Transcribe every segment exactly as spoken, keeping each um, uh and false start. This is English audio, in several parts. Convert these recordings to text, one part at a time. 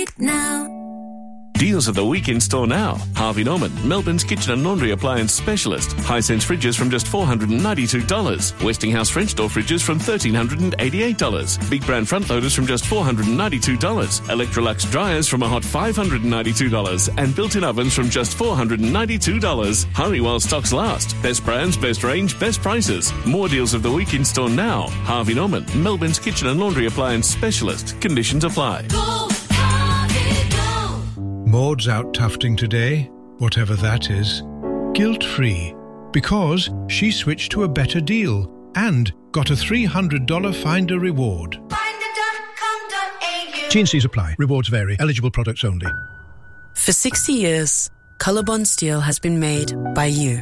Now. Deals of the week in store now. Harvey Norman, Melbourne's kitchen and laundry appliance specialist. Hisense fridges from just four hundred ninety-two dollars. Westinghouse French door fridges from one thousand three hundred eighty-eight dollars. Big brand front loaders from just four hundred ninety-two dollars. Electrolux dryers from a hot five hundred ninety-two dollars. And built-in ovens from just four hundred ninety-two dollars. Hurry while stocks last. Best brands, best range, best prices. More deals of the week in store now. Harvey Norman, Melbourne's kitchen and laundry appliance specialist. Conditions apply. Go, Harvey, go. Maud's out tufting today, whatever that is, guilt-free, because she switched to a better deal and got a three hundred dollars Finder reward. Finder dot com dot a u. T and C's apply. Rewards vary. Eligible products only. For sixty years, Colorbond Steel has been made by you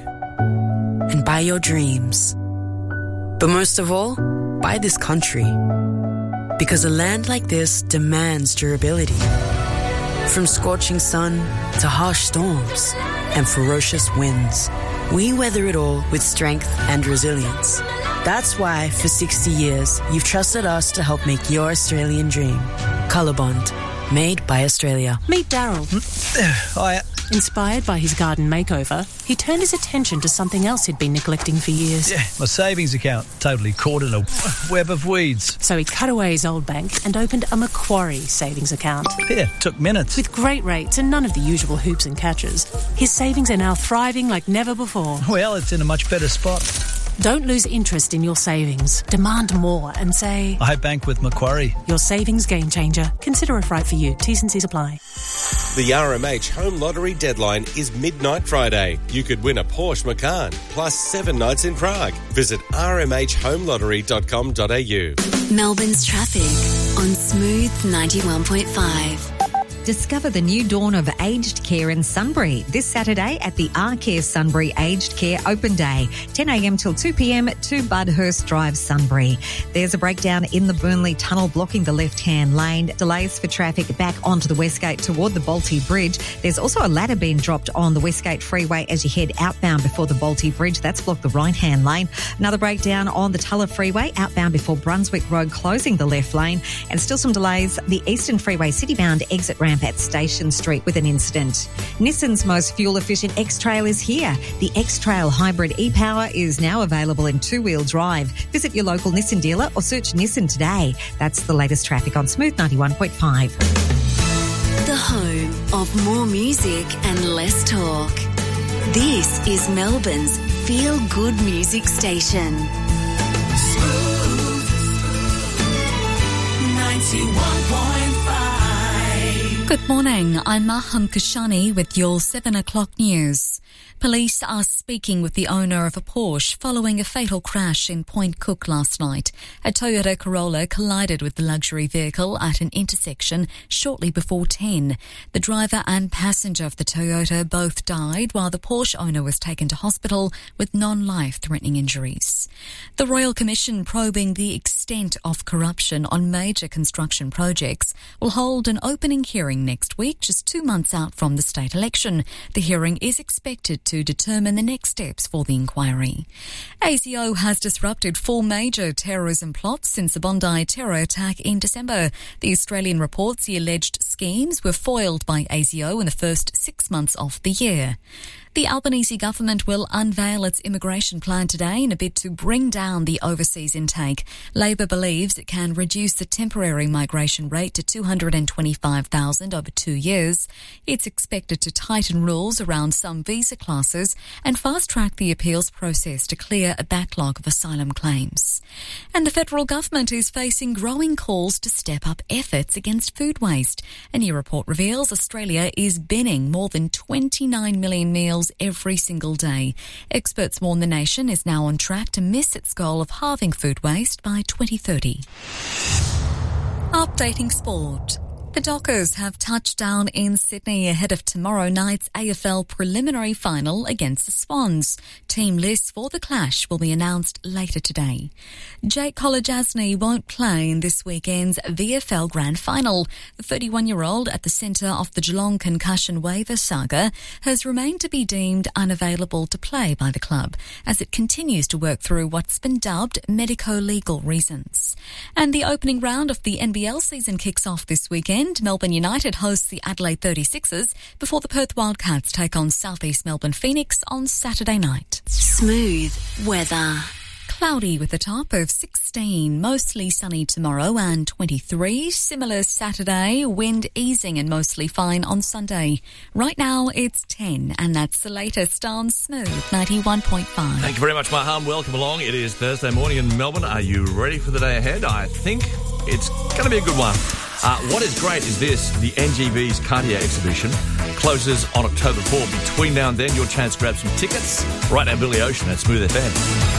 and by your dreams. But most of all, by this country. Because a land like this demands durability. From scorching sun to harsh storms and ferocious winds, we weather it all with strength and resilience. That's why, for sixty years, you've trusted us to help make your Australian dream. Colorbond, made by Australia. Meet Daryl. Hiya. Inspired by his garden makeover, he turned his attention to something else he'd been neglecting for years. Yeah, my savings account, totally caught in a web of weeds. So he cut away his old bank and opened a Macquarie savings account. Yeah, took minutes. With great rates and none of the usual hoops and catches, his savings are now thriving like never before. Well, it's in a much better spot. Don't lose interest in your savings. Demand more and say, I bank with Macquarie. Your savings game changer. Consider if right for you. T's and C's apply. The R M H Home Lottery deadline is midnight Friday. You could win a Porsche Macan plus seven nights in Prague. Visit r m h home lottery dot com dot a u. Melbourne's traffic on Smooth ninety-one point five. Discover the new dawn of aged care in Sunbury this Saturday at the R-Care Sunbury Aged Care Open Day, ten a m till two p m, to Budhurst Drive, Sunbury. There's a breakdown in the Burnley Tunnel blocking the left-hand lane. Delays for traffic back onto the Westgate toward the Bolte Bridge. There's also a ladder being dropped on the Westgate Freeway as you head outbound before the Bolte Bridge. That's blocked the right-hand lane. Another breakdown on the Tulla Freeway outbound before Brunswick Road, closing the left lane. And still some delays. The Eastern Freeway city-bound exit ramp at Station Street with an incident. Nissan's most fuel-efficient X-Trail is here. The X-Trail Hybrid e-Power is now available in two-wheel drive. Visit your local Nissan dealer or search Nissan today. That's the latest traffic on Smooth ninety-one point five. The home of more music and less talk. This is Melbourne's feel-good music station. Smooth ninety-one point five. Good morning, I'm Maham Kashani with your seven o'clock news. Police are speaking with the owner of a Porsche following a fatal crash in Point Cook last night. A Toyota Corolla collided with the luxury vehicle at an intersection shortly before ten. The driver and passenger of the Toyota both died, while the Porsche owner was taken to hospital with non-life-threatening injuries. The Royal Commission probing the extent of corruption on major construction projects will hold an opening hearing next week, just two months out from the state election. The hearing is expected to determine the next steps for the inquiry. A S I O has disrupted four major terrorism plots since the Bondi terror attack in December. The Australian reports the alleged schemes were foiled by A S I O in the first six months of the year. The Albanese government will unveil its immigration plan today in a bid to bring down the overseas intake. Labor believes it can reduce the temporary migration rate to two hundred twenty-five thousand over two years. It's expected to tighten rules around some visa classes and fast-track the appeals process to clear a backlog of asylum claims. And the federal government is facing growing calls to step up efforts against food waste. A new report reveals Australia is binning more than twenty-nine million meals every single day. Experts warn the nation is now on track to miss its goal of halving food waste by twenty thirty. Updating sport. The Dockers have touched down in Sydney ahead of tomorrow night's A F L preliminary final against the Swans. Team lists for the clash will be announced later today. Jake Kolodjasny won't play in this weekend's V F L Grand Final. The thirty-one-year-old at the centre of the Geelong concussion waiver saga has remained to be deemed unavailable to play by the club as it continues to work through what's been dubbed medico-legal reasons. And the opening round of the N B L season kicks off this weekend weekend, Melbourne United hosts the Adelaide thirty-sixers before the Perth Wildcats take on Southeast Melbourne Phoenix on Saturday night. Smooth weather. Cloudy with a top of sixteen, mostly sunny tomorrow and twenty-three. Similar Saturday, wind easing and mostly fine on Sunday. Right now it's ten, and that's the latest on Smooth ninety-one point five. Thank you very much, Maham. Welcome along. It is Thursday morning in Melbourne. Are you ready for the day ahead? I think it's going to be a good one. Uh, what is great is this, the N G V's Cartier exhibition closes on October fourth. Between now and then, your chance to grab some tickets. Right now, Billy Ocean at Smooth F M.